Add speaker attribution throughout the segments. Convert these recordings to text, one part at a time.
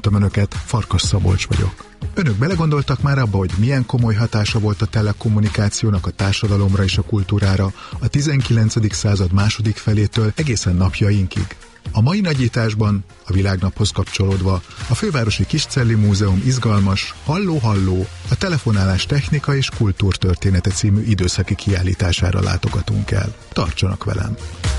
Speaker 1: Önöket, Farkas Szabolcs vagyok. Önök belegondoltak már abba, hogy milyen komoly hatása volt a telekommunikációnak a társadalomra és a kultúrára a 19. század második felétől egészen napjainkig? A mai nagyításban, a világnaphoz kapcsolódva, a Fővárosi Kiscelli Múzeum izgalmas Halló-halló, a telefonálás technika és kultúrtörténete című időszaki kiállítására látogatunk el. Tartsanak velem!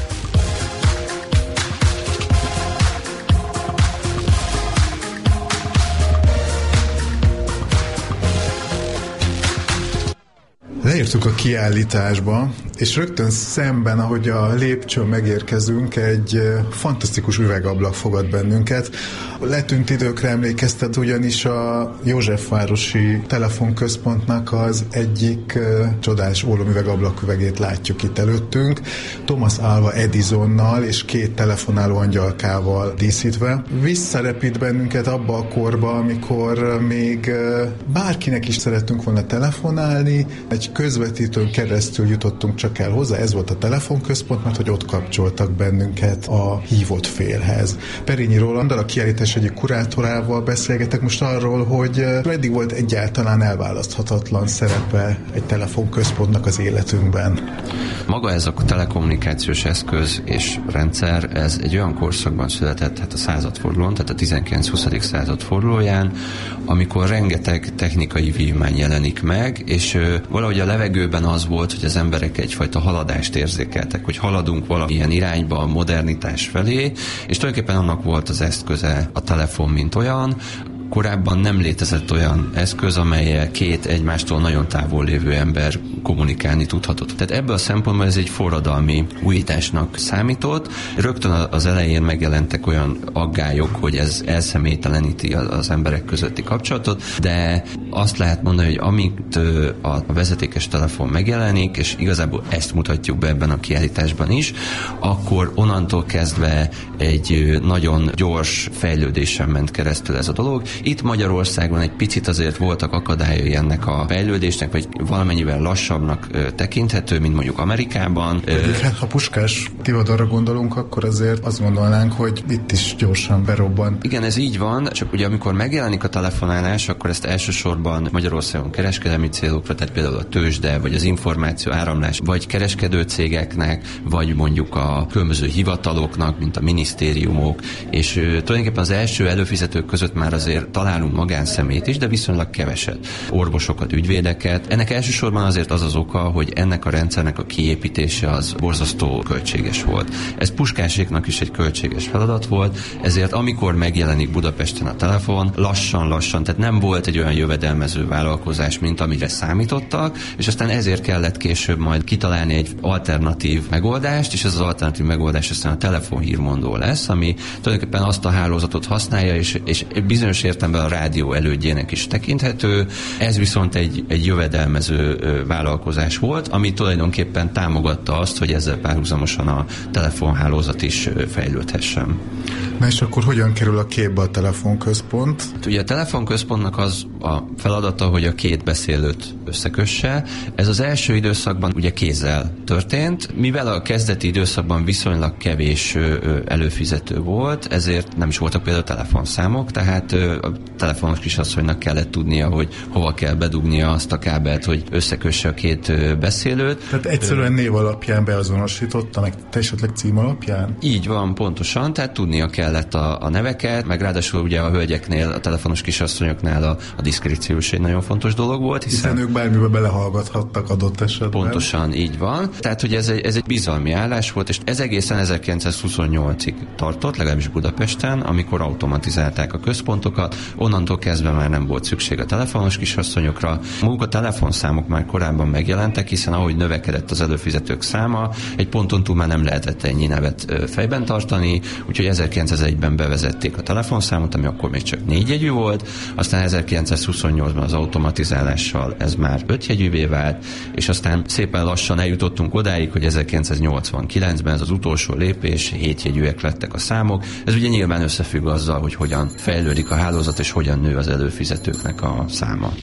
Speaker 1: Leértük a kiállításba, és rögtön szemben, ahogy a lépcsőn megérkezünk, egy fantasztikus üvegablak fogad bennünket. A letűnt időkre emlékeztet, ugyanis a Józsefvárosi Telefonközpontnak az egyik csodás ólomüvegablak üvegét látjuk itt előttünk, Thomas Alva Edisonnal és 2 telefonáló angyalkával díszítve. Visszarepít bennünket abba a korba, amikor még bárkinek is szerettünk volna telefonálni, egy közvetítőn keresztül jutottunk csak el hozzá, ez volt a telefonközpont, mert hogy ott kapcsoltak bennünket a hívott félhez. Perényi Rolanddal, a kiállítás egyik kurátorával beszélgetek most arról, hogy eddig volt egyáltalán elválaszthatatlan szerepe egy telefonközpontnak az életünkben.
Speaker 2: Maga ez a telekommunikációs eszköz és rendszer, ez egy olyan korszakban született, hát a századfordulón, tehát a 19-20. századfordulóján, amikor rengeteg technikai vívmány jelenik meg, és valahogy a levegőben az volt, hogy az emberek egyfajta haladást érzékeltek, hogy haladunk valamilyen irányba a modernitás felé, és tulajdonképpen annak volt az eszköze a telefon, mint olyan. Korábban nem létezett olyan eszköz, amellyel 2 egymástól nagyon távol lévő ember kommunikálni tudhatott. Tehát ebből a szempontból ez egy forradalmi újításnak számított. Rögtön az elején megjelentek olyan aggályok, hogy ez elszemélyteleníti az emberek közötti kapcsolatot, de azt lehet mondani, hogy amint a vezetékes telefon megjelenik, és igazából ezt mutatjuk be ebben a kiállításban is, akkor onnantól kezdve egy nagyon gyors fejlődésen ment keresztül ez a dolog. Itt Magyarországon egy picit azért voltak akadályai ennek a fejlődésnek, vagy valamennyivel lassabbnak tekinthető, mint mondjuk Amerikában.
Speaker 1: Hát, ha Puskás divadarra gondolunk, akkor azért azt gondolnánk, hogy itt is gyorsan berobbant.
Speaker 2: Igen, ez így van, csak ugye amikor megjelenik a telefonálás, akkor ezt elsősorban Magyarországon kereskedelmi célokra, tehát például a tőzsde, vagy az információ áramlás, vagy kereskedő cégeknek, vagy mondjuk a különböző hivataloknak, mint a minisztériumok, és tulajdonképpen az első előfizetők között már azért találunk magánszemét is, de viszonylag keveset. Orvosokat, ügyvédeket. Ennek elsősorban azért az az oka, hogy ennek a rendszernek a kiépítése az borzasztó költséges volt. Ez Puskáséknak is egy költséges feladat volt, ezért amikor megjelenik Budapesten a telefon, lassan, tehát nem volt egy olyan jövedelmező vállalkozás, mint amire számítottak, és aztán ezért kellett később majd kitalálni egy alternatív megoldást, és ez az alternatív megoldás aztán a telefonhírmondó lesz, ami tulajdonképpen azt a hálózatot használja, és bizonyos értelemben a rádió elődjének is tekinthető. Ez viszont egy jövedelmező vállalkozás volt, ami tulajdonképpen támogatta azt, hogy ezzel párhuzamosan a telefonhálózat is fejlődhessen.
Speaker 1: Na és akkor hogyan kerül a képbe a telefonközpont?
Speaker 2: Ugye a telefonközpontnak az a feladata, hogy a 2 beszélőt összekösse. Ez az első időszakban ugye kézzel történt, mivel a kezdeti időszakban viszonylag kevés előfizető volt, ezért nem is voltak például telefonszámok, tehát a telefonos kisasszonynak kellett tudnia, hogy hova kell bedugnia azt a kábelt, hogy összekösse a 2 beszélőt.
Speaker 1: Tehát egyszerűen név alapján beazonosította, meg esetleg cím alapján?
Speaker 2: Így van, pontosan, tehát tudnia kellett a neveket, meg ráadásul ugye a hölgyeknél, a telefonos kisasszonyoknál a diszkréció is egy nagyon fontos dolog volt,
Speaker 1: hiszen ők bármibe belehallgathattak adott esetben.
Speaker 2: Pontosan, így van. Tehát, hogy ez egy bizalmi állás volt, és ez egészen 1928-ig tartott, legalábbis Budapesten, amikor automatizálták a központokat, onnantól kezdve már nem volt szükség a telefonos kisasszonyokra. Maguk a telefonszámok már korábban megjelentek, hiszen ahogy növekedett az előfizetők száma, egy ponton túl már nem lehetett ennyi nevet fejben tartani, úgyhogy 1901-ben bevezették a telefonszámot, ami akkor még csak 4 jegyű volt, aztán 1928-ban az automatizálással ez már 5 jegyűvé vált, és aztán szépen lassan eljutottunk odáig, hogy 1989-ben ez az utolsó lépés, 7 jegyűek lettek a számok. Ez ugye nyilván összefügg azzal, hogy hogyan fejlődik a hálózat, és hogyan nő az előfizetőknek a száma.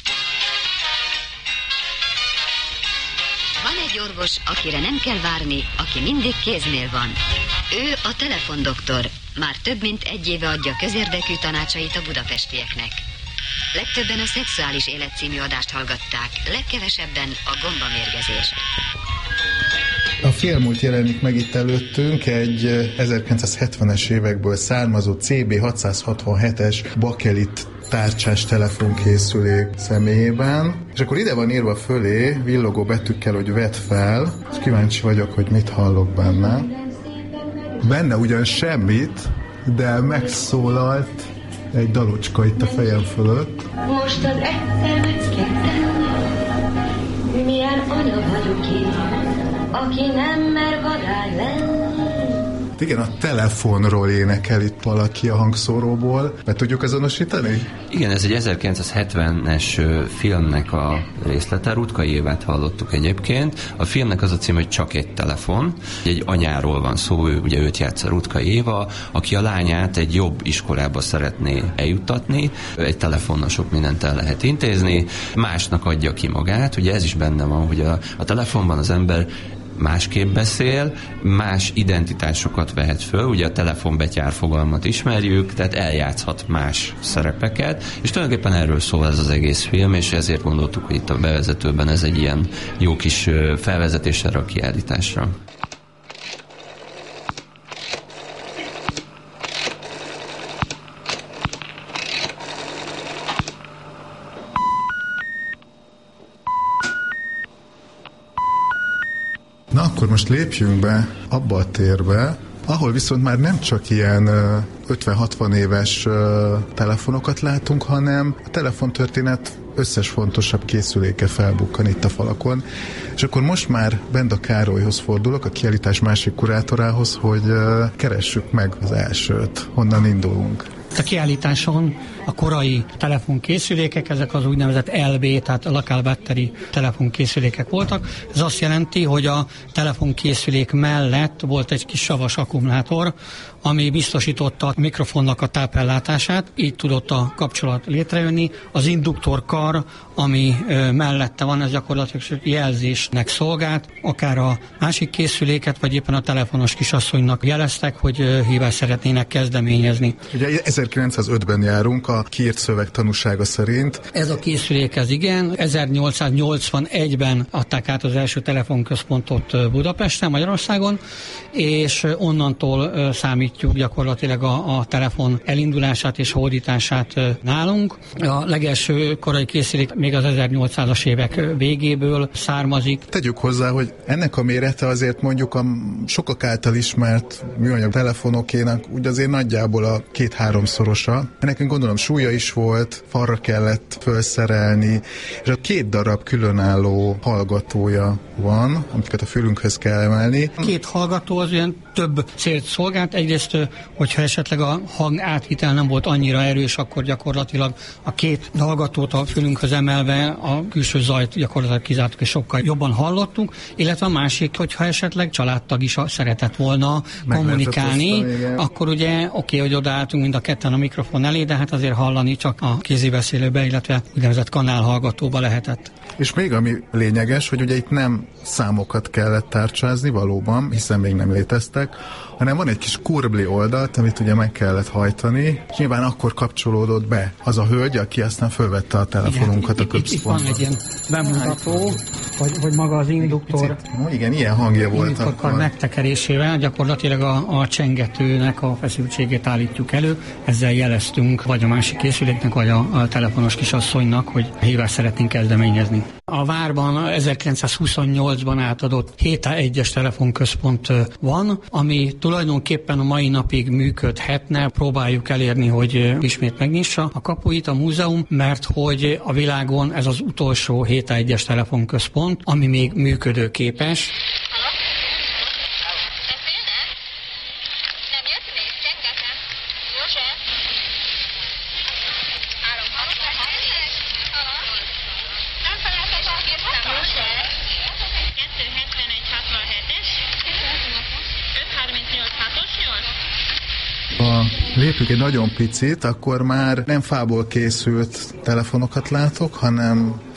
Speaker 3: Van egy orvos, akire nem kell várni, aki mindig kéznél van. Ő a telefondoktor, már több mint 1 éve adja közérdekű tanácsait a budapestieknek. Legtöbben a Szexuális Élet című adást hallgatták, legkevesebben a gombamérgezést.
Speaker 1: A Félmúlt jelenik meg itt előttünk egy 1970-es évekből származó CB667-es bakelit tárcsás telefonkészülék személyében, és akkor ide van írva fölé villogó betűkkel, hogy vedd fel, és kíváncsi vagyok, hogy mit hallok benne. Benne ugyan semmit, de megszólalt egy dalocska itt a fejem fölött.
Speaker 4: Most az egyszer megszülettem, milyen anya vagyok én, aki nem mer vadány lenni.
Speaker 1: Igen, a telefonról énekel itt valaki a hangszóróból. Be tudjuk azonosítani?
Speaker 2: Igen, ez egy 1970-es filmnek a részlete. Rutkai Évát hallottuk egyébként. A filmnek az a cím, hogy Csak egy telefon. Egy anyáról van szó, ugye őt játsza Rutkai Éva, aki a lányát egy jobb iskolába szeretné eljuttatni. Egy telefonnal sok mindent el lehet intézni. Másnak adja ki magát. Ugye ez is benne van, hogy a telefonban az ember másképp beszél, más identitásokat vehet föl, ugye a telefonbetyár fogalmat ismerjük, tehát eljátszhat más szerepeket, és tulajdonképpen erről szól ez az egész film, és ezért gondoltuk, hogy itt a bevezetőben ez egy ilyen jó kis felvezetés erre a kiállításra.
Speaker 1: Na akkor most lépjünk be abba a térbe, ahol viszont már nem csak ilyen 50-60 éves telefonokat látunk, hanem a telefontörténet összes fontosabb készüléke felbukkan itt a falakon. És akkor most már Benda Károlyhoz fordulok, a kiállítás másik kurátorához, hogy keressük meg az elsőt. Honnan indulunk?
Speaker 5: A kiállításon a korai telefonkészülékek, ezek az úgynevezett LB, tehát a local battery telefonkészülékek voltak. Ez azt jelenti, hogy a telefonkészülék mellett volt egy kis savas akkumulátor, ami biztosította a mikrofonnak a tápellátását, így tudott a kapcsolat létrejönni. Az induktorkar, ami mellette van, ez gyakorlatilag jelzésnek szolgált, akár a másik készüléket, vagy éppen a telefonos kisasszonynak jeleztek, hogy hívást szeretnének kezdeményezni.
Speaker 1: Ugye 1905-ben járunk a kiírt szöveg tanúsága szerint.
Speaker 5: Ez a készülék, ez igen, 1881-ben adták át az első telefonközpontot Budapesten, Magyarországon, és onnantól számítjuk gyakorlatilag a telefon elindulását és hódítását nálunk. A legelső korai készülék még az 1800-as évek végéből származik.
Speaker 1: Tegyük hozzá, hogy ennek a mérete azért mondjuk a sokak által ismert műanyag telefonokének úgy azért nagyjából a 2-3-szorosa. Nekünk gondolom súlya is volt, falra kellett felszerelni, és a 2 darab különálló hallgatója van, amiket a fülünkhöz kell emelni.
Speaker 5: 2 hallgató az olyan több célt szolgált. Egyrészt, hogyha esetleg a hang átvitel nem volt annyira erős, akkor gyakorlatilag a 2 hallgatót a fülünkhöz emelve a külső zajt gyakorlatilag kizártuk, és sokkal jobban hallottunk, illetve a másik, hogyha esetleg családtag is szeretett volna kommunikálni, akkor ugye hogy odaálltunk mind a ketten a mikrofon elé, de hát azért hallani csak a kézibeszélőbe, illetve úgynevezett kanálhallgatóba lehetett.
Speaker 1: És még ami lényeges, hogy ugye itt nem számokat kellett tárcsázni valóban, hiszen még nem léteztek, hanem van egy kis kurbli oldalt, amit ugye meg kellett hajtani, és nyilván akkor kapcsolódott be az a hölgy, aki aztán fölvette a telefonunkat a központban.
Speaker 5: Itt van egy ilyen bemutató, hogy maga az induktor.
Speaker 1: Igen, ilyen hangja volt.
Speaker 5: Induktorkar megtekerésével gyakorlatilag a csengetőnek a feszültségét állítjuk elő, ezzel jeleztünk vagy a másik készüléknek, vagy a telefonos kisasszonynak, hogy hívást szeretnénk kezdeményezni. A várban 1928-ban átadott 7A1-es telefonközpont van, ami tulajdonképpen a mai napig működhetne. Próbáljuk elérni, hogy ismét megnyissa a kapuit a múzeum, mert hogy a világon ez az utolsó 7A1-es telefonközpont, ami még működőképes.
Speaker 1: Ha lépjük egy nagyon picit, akkor már nem fából készült telefonokat látok, hanem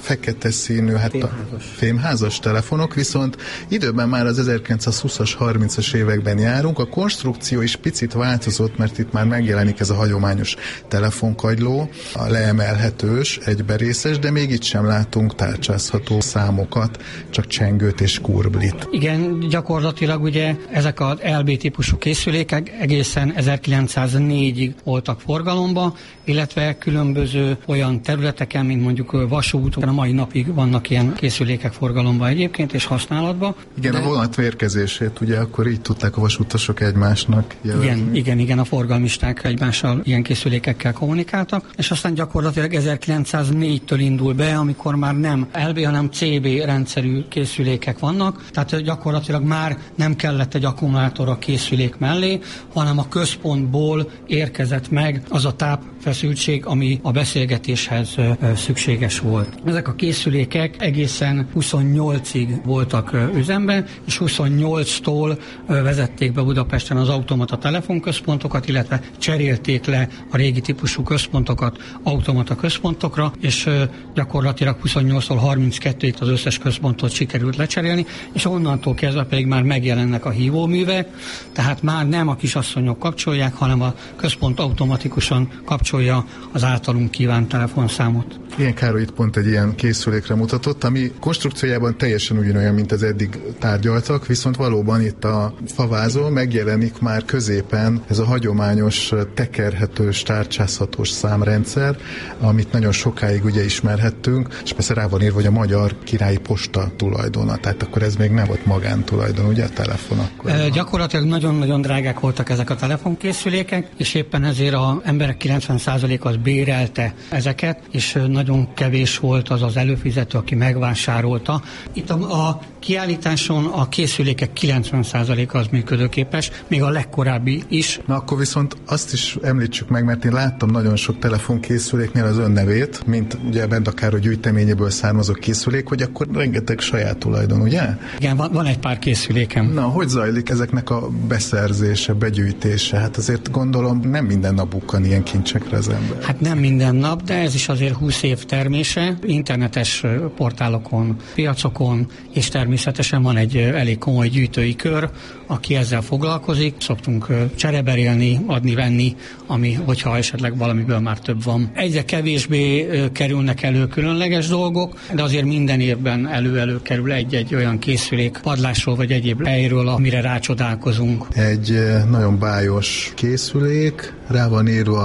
Speaker 1: fekete színű, fémházas telefonok, viszont időben már az 1920-as, 30-as években járunk. A konstrukció is picit változott, mert itt már megjelenik ez a hagyományos telefonkagyló, a leemelhetős, egyberészes, de még itt sem látunk tárcsázható számokat, csak csengőt és kurblit.
Speaker 5: Igen, gyakorlatilag ugye ezek az LB típusú készülékek egészen 1904-ig voltak forgalomba, illetve különböző olyan területeken, mint mondjuk vasúton, a mai napig vannak ilyen készülékek forgalomba egyébként és használatban.
Speaker 1: Igen, a vonat vérkezését ugye akkor így tudták a vasutasok egymásnak jelezni.
Speaker 5: Igen, a forgalmisták egymással ilyen készülékekkel kommunikáltak, és aztán gyakorlatilag 1904-től indul be, amikor már nem LB, hanem CB rendszerű készülékek vannak, tehát gyakorlatilag már nem kellett egy akkumulátor a készülék mellé, hanem a központból érkezett meg az a tápfeszültség, ami a beszélgetéshez szükséges volt. Ezek a készülékek egészen 28-ig voltak üzemben, és 28-tól vezették be Budapesten az automata telefonközpontokat, illetve cserélték le a régi típusú központokat automata központokra, és gyakorlatilag 28-tól 32-ig az összes központot sikerült lecserélni, és onnantól kezdve pedig már megjelennek a hívóművek, tehát már nem a kisasszonyok kapcsolják, hanem a központ automatikusan kapcsolja az általunk kívánt telefonszámot.
Speaker 1: Ilyen Károly itt pont egy ilyen készülékre mutatott, ami konstrukciójában teljesen ugyanolyan, mint az eddig tárgyaltak, viszont valóban itt a favázon megjelenik már középen ez a hagyományos tekerhetős, tárcsázhatós számrendszer, amit nagyon sokáig ugye ismerhettünk, és persze rá van írva, hogy a Magyar Királyi Posta tulajdona, tehát akkor ez még nem volt magántulajdon, ugye a telefon akkor?
Speaker 5: Gyakorlatilag nagyon-nagyon drágák voltak ezek a telefonkészülékek, és éppen ezért az emberek 90%-a az bérelte ezeket, és nagyon kevés volt az előfizető, aki megvásárolta. Itt a kiállításon a készülékek 90%-a az működőképes, még a legkorábbi is.
Speaker 1: Na akkor viszont azt is említsük meg, mert én láttam nagyon sok telefonkészüléknél az önnevét, mint ugye Benda Károly gyűjteményéből származó készülék, hogy akkor rengeteg saját tulajdon, ugye?
Speaker 5: Igen, van egy pár készülékem.
Speaker 1: Na, hogy zajlik ezeknek a beszerzése, begyűjtése? Hát azért gondolom nem minden nap bukkan ilyen kincsekre az ember.
Speaker 5: Hát nem minden nap, de ez is azért 20 év termése. Internetes portálokon, piacokon, és természetesen van egy elég komoly gyűjtői kör, aki ezzel foglalkozik. Szoktunk csereberélni, adni-venni, hogyha esetleg valamiből már több van. Egyre kevésbé kerülnek elő különleges dolgok, de azért minden évben elő kerül egy-egy olyan készülék padlásról vagy egyéb helyről, amire rácsodálkozunk.
Speaker 1: Egy nagyon bájos készülék, rá van írva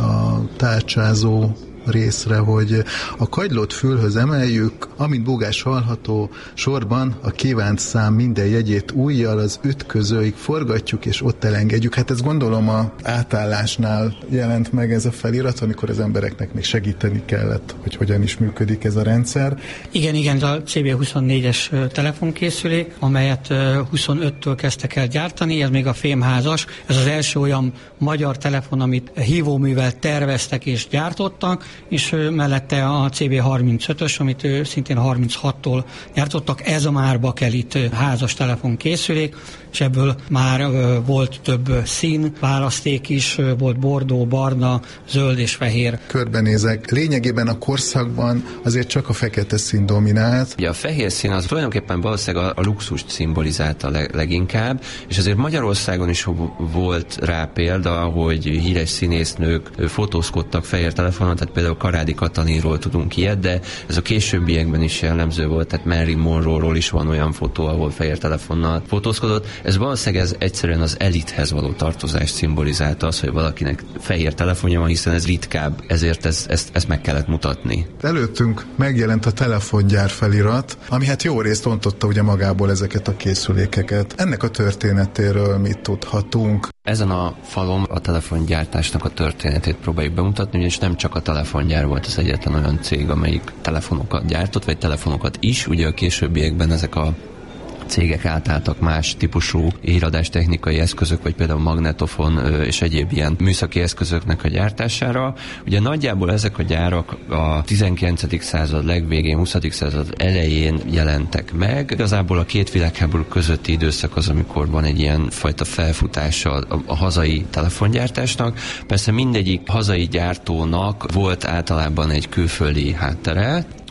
Speaker 1: a tárcsázó részre, hogy a kagylót fülhöz emeljük, amint búgás hallható, sorban a kívánt szám minden jegyét ujjal az ütközőig forgatjuk, és ott elengedjük. Hát ez gondolom a átállásnál jelent meg ez a felirat, amikor az embereknek még segíteni kellett, hogy hogyan is működik ez a rendszer.
Speaker 5: Igen, ez a CB24-es telefonkészülék, amelyet 25-től kezdtek el gyártani, ez még a fémházas. Ez az első olyan magyar telefon, amit hívóművel terveztek és gyártottak, és mellette a CB35-ös, amit szintén 36-tól gyártottak, ez a már bakelit házas telefonkészülék, és ebből már volt több szín, választék is, volt bordó, barna, zöld és fehér.
Speaker 1: Körbenézek. Lényegében a korszakban azért csak a fekete szín dominált.
Speaker 2: Ugye a fehér szín az tulajdonképpen valószínűleg a luxust szimbolizálta leginkább, és azért Magyarországon is volt rá példa, hogy híres színésznők fotózkodtak fehér telefonon, tehát például Karádi Katalinról tudunk ilyet, de ez a későbbiekben is jellemző volt, tehát Marilyn Monroe-ról is van olyan fotó, ahol fehér telefonnal fotózkodott. Ez valószínűleg egyszerűen az elithez való tartozást szimbolizálta, az, hogy valakinek fehér telefonja van, hiszen ez ritkább, ezért ezt meg kellett mutatni.
Speaker 1: Előttünk megjelent a telefongyár felirat, ami hát jó részt ontotta ugye magából ezeket a készülékeket. Ennek a történetéről mit tudhatunk?
Speaker 2: Ezen a falon a telefongyártásnak a történetét próbáljuk bemutatni, ugyanis nem csak a telefongyár volt az egyetlen olyan cég, amelyik telefonokat gyártott, vagy telefonokat is. Ugye a későbbiekben ezek a cégek átálltak más típusú híradástechnikai eszközök, vagy például magnetofon és egyéb ilyen műszaki eszközöknek a gyártására. Ugye nagyjából ezek a gyárak a 19. század legvégén, 20. század elején jelentek meg. Igazából a két világháború közötti időszak az, amikor van egy ilyen fajta felfutása a hazai telefongyártásnak. Persze mindegyik hazai gyártónak volt általában egy külföldi háttere.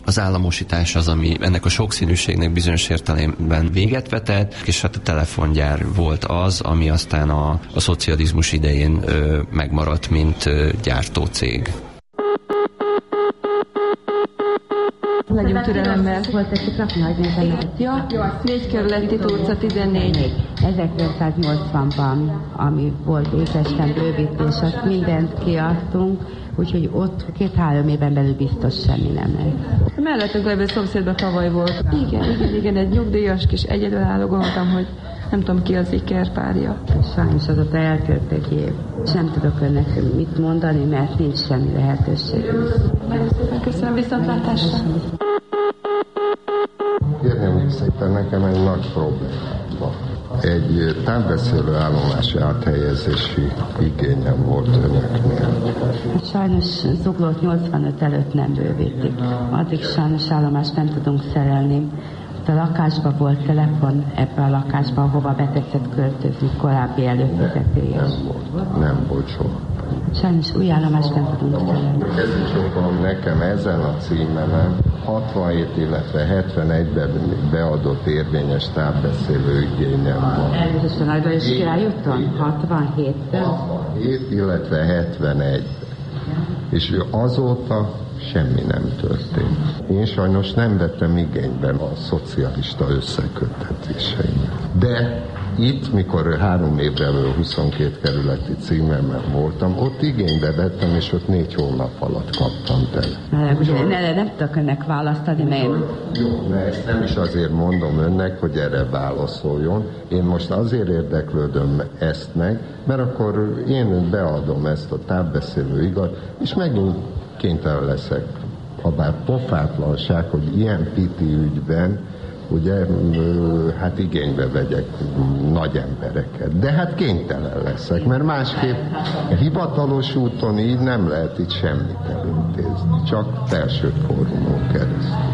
Speaker 2: Az államosítás az, ami ennek a sokszínűségnek bizonyos értelemben véget vetett, és hát a telefongyár volt az, ami aztán a szocializmus idején megmaradt, mint gyártócég.
Speaker 6: Legyünk türelemmel. Volt egy rakni, hogy nézzenek. Ja, 4 kerületi utca 14.
Speaker 7: 1980-ban, ami volt Újpesten bővítés, azt mindent kiadtunk, úgyhogy ott 2-3 éven belül biztos semmi nem lesz.
Speaker 6: Mellettünk levő szomszédban tavaly volt. Igen, egy nyugdíjas kis egyedülálló, gondoltam, hogy nem tudom ki az ikerpárja.
Speaker 7: Sajnos azóta eltelt egy év. És nem tudok önnek mit mondani, mert nincs semmi lehetőségünk.
Speaker 6: Nagyon szépen köszönöm, viszontlátásra.
Speaker 8: Kérném szépen, nekem egy nagy probléma van. Egy távbeszélő állomási áthelyezési igényem volt önöknél.
Speaker 7: Hát sajnos Zuglót 85 előtt nem bővítik. Addig sajnos állomást nem tudunk szerelni. A lakásban volt telefon, ebben a lakásban, hova betetszett költözni, korábbi előfizetés.
Speaker 8: Nem volt soha.
Speaker 7: Sajnos új állomást nem tudunk szerelni.
Speaker 8: Kezdjük nekem ezen a címemen 67, illetve 71-ben beadott érvényes távbeszélő igényem van.
Speaker 7: Elnézést a Nagylajos Király úton? 67-ben?
Speaker 8: 67, illetve 71. És azóta semmi nem történt. Én sajnos nem vettem igényben a szocialista összeköttetéseimet. De itt, mikor 3 évvel 22 kerületi címemmel voltam, ott igénybe vettem, és ott 4 hónap alatt kaptam tele.
Speaker 7: Nem tudok önnek választani, mert én...
Speaker 8: Jó, de ezt nem is azért mondom önnek, hogy erre válaszoljon. Én most azért érdeklődöm ezt meg, mert akkor én beadom ezt a távbeszélő igaz, és megint kénytelen leszek, habár pofátlanság, hogy ilyen piti ügyben, ugye, hát igénybe vegyek nagy embereket. De hát kénytelen leszek, mert másképp hivatalos úton így nem lehet itt semmit elintézni, csak felső fórumon keresztül.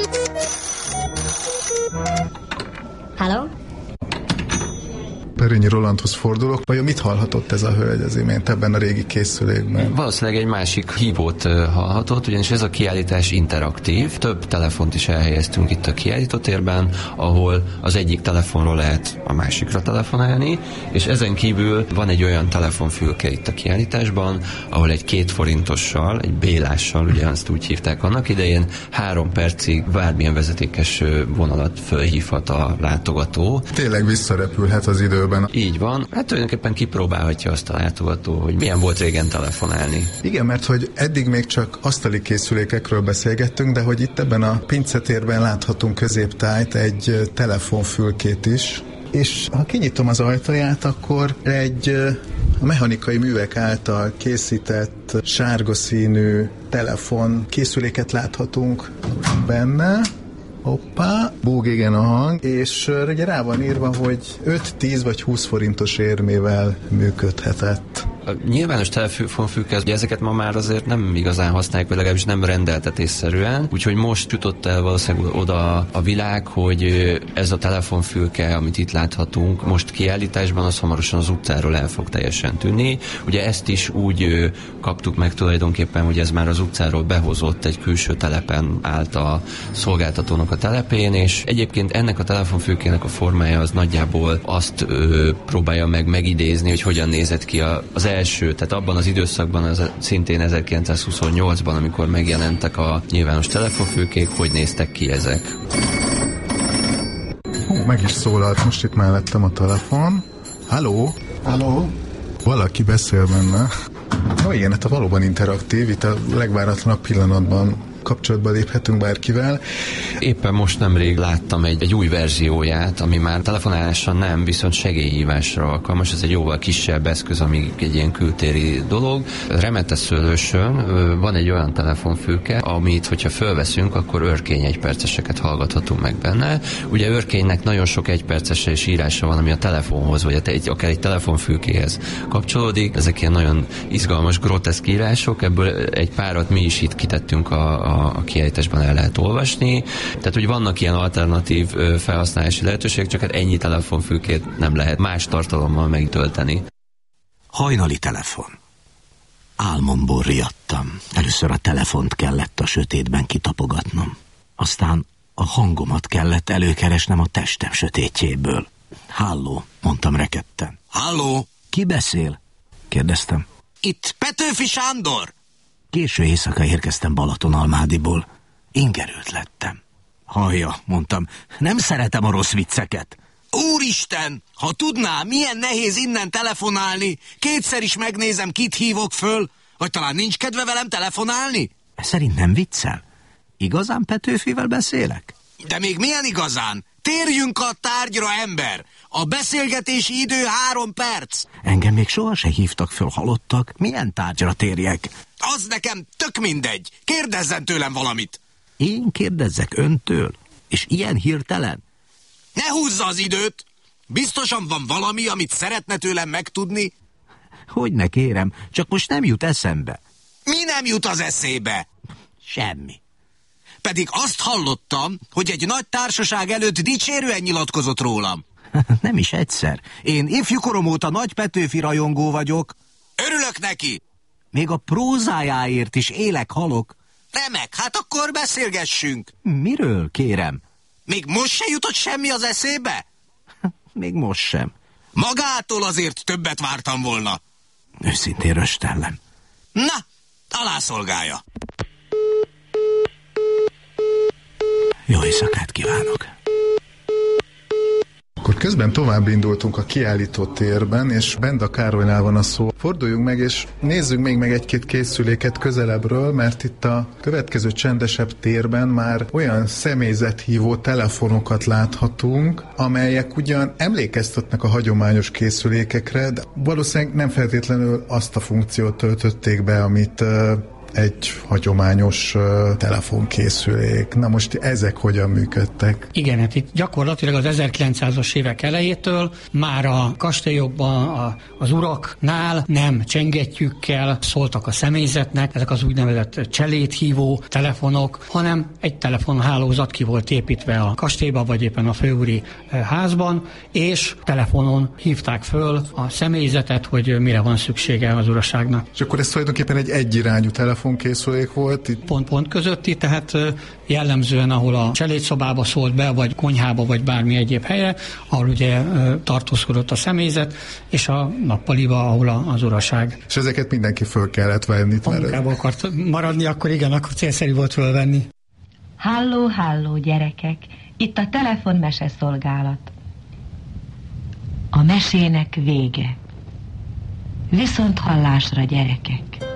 Speaker 9: Halló?
Speaker 1: Perényi Rolandhoz fordulok. Vajon mit hallhatott ez a hölgy az imént ebben a régi készülékben?
Speaker 2: Valószínűleg egy másik hívót hallhatott, ugyanis ez a kiállítás interaktív. Több telefont is elhelyeztünk itt a kiállítótérben, ahol az egyik telefonról lehet a másikra telefonálni, és ezen kívül van egy olyan telefonfülke itt a kiállításban, ahol egy 2 forintossal, egy bélással, ugye azt úgy hívták annak idején, 3 percig bármilyen vezetékes vonalat fölhívhat a látogató.
Speaker 1: Tényleg visszarepülhet az idő.
Speaker 2: Így van. Hát tulajdonképpen kipróbálhatja azt a látogató, hogy milyen volt régen telefonálni.
Speaker 1: Igen, mert hogy eddig még csak asztali készülékekről beszélgettünk, de hogy itt ebben a pincetérben láthatunk középtájt egy telefonfülkét is, és ha kinyitom az ajtaját, akkor egy a mechanikai művek által készített sárga színű telefon készüléket láthatunk benne. Hoppá, búg igen a hang, és ugye rá van írva, hogy 5, 10 vagy 20 forintos érmével működhetett.
Speaker 2: A nyilvános telefonfülke, ugye ezeket ma már azért nem igazán használják, vagy legalábbis nem rendeltetésszerűen, úgyhogy most jutott el valószínűleg oda a világ, hogy ez a telefonfülke, amit itt láthatunk most kiállításban, az hamarosan az utcáról el fog teljesen tűnni. Ugye ezt is úgy kaptuk meg tulajdonképpen, hogy ez már az utcáról behozott, egy külső telepen állt a szolgáltatónak a telepén, és egyébként ennek a telefonfülkének a formája az nagyjából azt próbálja meg megidézni, hogy hogyan nézett ki az első, tehát abban az időszakban, az szintén 1928-ban, amikor megjelentek a nyilvános telefonfülkék, hogy néztek ki ezek.
Speaker 1: Meg is szólalt most itt mellettem a telefon. Halló?
Speaker 10: Halló?
Speaker 1: Valaki beszél benne. Igen, hát valóban interaktív, itt a legváratlanabb pillanatban kapcsolatba léphetünk bárkivel.
Speaker 2: Éppen most nemrég láttam egy új verzióját, ami már telefonálásra nem, viszont segélyhívásra alkalmas. Ez egy jóval kisebb eszköz, ami egy ilyen kültéri dolog. Remeteszőlősön van egy olyan telefonfülke, amit, hogyha fölveszünk, akkor örkény egyperceseket hallgathatunk meg benne. Ugye örkénynek nagyon sok egyperces írása van, ami a telefonhoz, vagy akár egy telefonfülkéhez kapcsolódik. Ezek ilyen nagyon izgalmas, groteszk írások, ebből egy párat mi is itt kitettünk a kiállításban el lehet olvasni. Tehát, hogy vannak ilyen alternatív felhasználási lehetőségek, csak hát ennyi telefonfülkét nem lehet más tartalommal megtölteni.
Speaker 11: Hajnali telefon. Álmomból riadtam. Először a telefont kellett a sötétben kitapogatnom. Aztán a hangomat kellett előkeresnem a testem sötétjéből. Halló, mondtam rekedten.
Speaker 10: Halló?
Speaker 11: Ki beszél? Kérdeztem.
Speaker 10: Itt Petőfi Sándor.
Speaker 11: Késő éjszaka érkeztem Balatonalmádiból. Ingerült lettem. Hallja, mondtam, nem szeretem a rossz vicceket.
Speaker 10: Úristen, ha tudná, milyen nehéz innen telefonálni, kétszer is megnézem, kit hívok föl, vagy talán nincs kedve velem telefonálni?
Speaker 11: Szerint nem viccel? Igazán Petőfivel beszélek?
Speaker 10: De még milyen igazán? Térjünk a tárgyra, ember! A beszélgetési idő 3 perc.
Speaker 11: Engem még soha se hívtak föl halottak. Milyen tárgyra térjek?
Speaker 10: Az nekem tök mindegy. Kérdezzen tőlem valamit.
Speaker 11: Én kérdezzek öntől? És ilyen hirtelen?
Speaker 10: Ne húzza az időt! Biztosan van valami, amit szeretne tőlem megtudni?
Speaker 11: Hogyne kérem, csak most nem jut eszembe.
Speaker 10: Mi nem jut az eszébe?
Speaker 11: Semmi.
Speaker 10: Pedig azt hallottam, hogy egy nagy társaság előtt dicsérően nyilatkozott rólam.
Speaker 11: Nem is egyszer. Én ifjúkorom óta nagy Petőfi rajongó vagyok.
Speaker 10: Örülök neki!
Speaker 11: Még a prózájáért is élek, halok.
Speaker 10: Remek, hát akkor beszélgessünk.
Speaker 11: Miről, kérem?
Speaker 10: Még most se jutott semmi az eszébe?
Speaker 11: Még most sem.
Speaker 10: Magától azért többet vártam volna.
Speaker 11: Őszintén röstellem.
Speaker 10: Na, alászolgálja.
Speaker 11: Jó éjszakát kívánok.
Speaker 1: Akkor közben tovább indultunk a kiállító térben, és Benda Károlynál van a szó. Forduljunk meg, és nézzünk még meg egy-két készüléket közelebbről, mert itt a következő csendesebb térben már olyan személyzethívó telefonokat láthatunk, amelyek ugyan emlékeztetnek a hagyományos készülékekre, de valószínűleg nem feltétlenül azt a funkciót töltötték be, amit egy hagyományos telefonkészülék. Na most ezek hogyan működtek?
Speaker 5: Igen, hát itt gyakorlatilag az 1900-as évek elejétől már a kastélyokban, az uraknál nem csengettyűkkel szóltak a személyzetnek, ezek az úgynevezett cselédhívó telefonok, hanem egy telefonhálózat ki volt építve a kastélyba, vagy éppen a főúri házban, és telefonon hívták föl a személyzetet, hogy mire van szüksége az uraságnak.
Speaker 1: És akkor ez tulajdonképpen egy egyirányú telefonkészülék volt? Itt...
Speaker 5: Pont közötti, tehát jellemzően, ahol a cselédszobába szólt be, vagy konyhába, vagy bármi egyéb helyre, ahol ugye tartózkodott a személyzet, és a nappaliba, ahol az uraság.
Speaker 1: És ezeket mindenki föl kellett venni.
Speaker 5: Ha munkába akart maradni, akkor igen, akkor célszerű volt fölvenni.
Speaker 12: Halló, gyerekek! Itt a telefonmese szolgálat. A mesének vége. Viszont hallásra, gyerekek!